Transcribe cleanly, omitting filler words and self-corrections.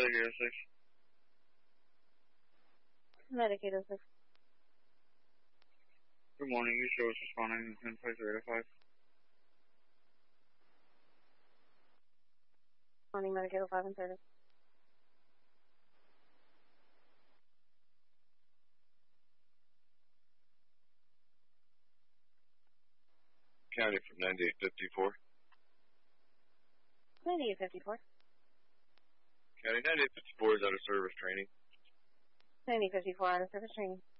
Medicaid 06. Medicaid 06. Good morning, you show us responding in place 805. Morning, Medicaid 05 and 30. County from 9854. 9854. County 9854 is out of service training. 9854 out of service training.